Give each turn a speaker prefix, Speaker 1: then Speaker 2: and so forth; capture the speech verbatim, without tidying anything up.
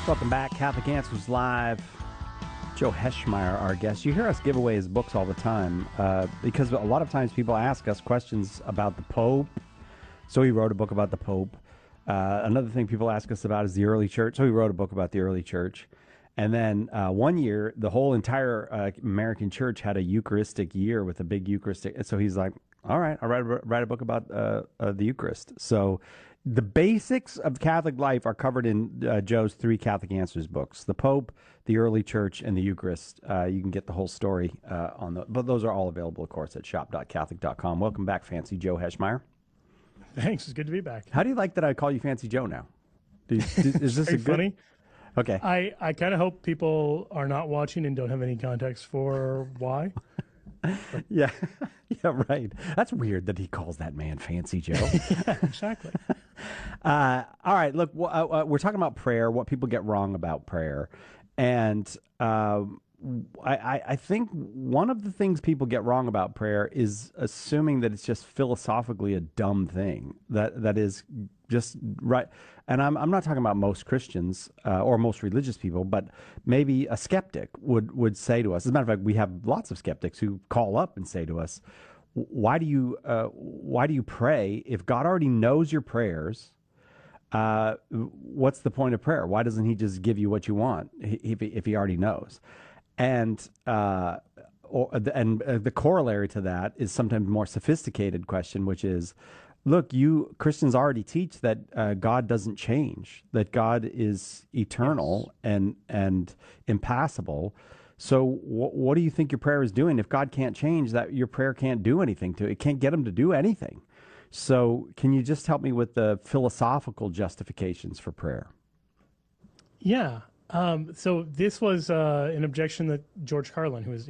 Speaker 1: Welcome back. Catholic Answers Live. Joe Heschmeyer, our guest. You hear us give away his books all the time uh, because a lot of times people ask us questions about the Pope. So he wrote a book about the Pope. Uh, another thing people ask us about is the early church. So he wrote a book about the early church. And then uh, one year, the whole entire uh, American church had a Eucharistic year with a big Eucharistic. And so he's like, all right, I'll write a, write a book about uh, uh, the Eucharist. So the basics of Catholic life are covered in uh, Joe's three Catholic Answers books: the Pope, the early church, and the Eucharist. Uh, you can get the whole story uh, on the, but those are all available, of course, at shop dot catholic dot com. Welcome back, Fancy Joe Heschmeyer.
Speaker 2: Thanks. It's good to be back.
Speaker 1: How do you like that I call you Fancy Joe now? Do you, do, is this
Speaker 2: Are
Speaker 1: a
Speaker 2: you
Speaker 1: good?
Speaker 2: funny?
Speaker 1: Okay.
Speaker 2: I, I kind of hope people are not watching and don't have any context for why.
Speaker 1: Yeah, yeah, right. That's weird that he calls that man Fancy Joe.
Speaker 2: Yeah, exactly.
Speaker 1: Uh, all right, look, w- uh, uh, we're talking about prayer, what people get wrong about prayer. And um, I, I, I think one of the things people get wrong about prayer is assuming that it's just philosophically a dumb thing, that that is just right. And I'm, I'm not talking about most Christians uh, or most religious people, but maybe a skeptic would, would say to us, as a matter of fact, we have lots of skeptics who call up and say to us, why do you uh, why do you pray if God already knows your prayers? Uh, what's the point of prayer? Why doesn't he just give you what you want if he, if he already knows? And uh, or, and uh, the corollary to that is sometimes more sophisticated question, which is, look, you Christians already teach that uh, God doesn't change, that God is eternal yes. and and impassible. So wh- what do you think your prayer is doing? If God can't change, that your prayer can't do anything to it. It can't get him to do anything. So can you just help me with the philosophical justifications for prayer?
Speaker 2: Yeah. Um, so this was uh, an objection that George Carlin, who was